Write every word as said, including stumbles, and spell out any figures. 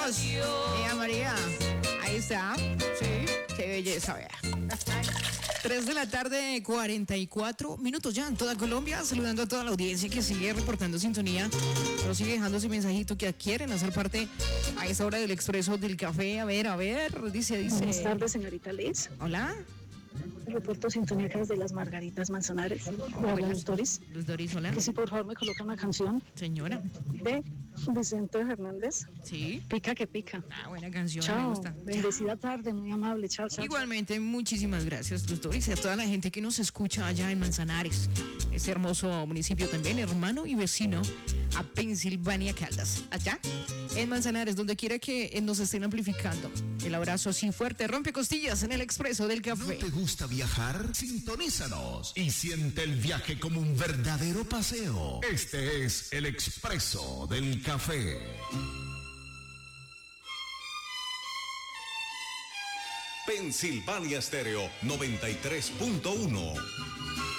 Dios. Ella María. Ahí está. Sí, qué belleza, vea. Tres de la tarde, cuarenta y cuatro minutos ya en toda Colombia, saludando a toda la audiencia que sigue reportando sintonía, pero sigue dejando ese mensajito que quieren hacer parte a esa hora del expreso del café. A ver, a ver, dice, dice. Buenas tardes, señorita Liz. Hola. Reporto sintonía de las Margaritas Manzanares. Oh, Hola, Luz Doris. Luz Doris, hola. Que si por favor me coloca una canción. Señora. De Vicente Hernández. Sí. Pica que pica. Ah, buena canción, chao, me gusta. Bendecida tarde, muy amable. Chao, chao. Igualmente, chao. Muchísimas gracias, Luz Doris, y a toda la gente que nos escucha allá en Manzanares, ese hermoso municipio también, hermano y vecino a Pensilvania Caldas. Allá en Manzanares, donde quiera que nos estén amplificando. El abrazo así fuerte, rompe costillas en el expreso del café. ¿No te gusta viajar? Sintonízanos y siente el viaje como un verdadero paseo. Este es el expreso del café. Pensilvania Stereo noventa y tres punto uno.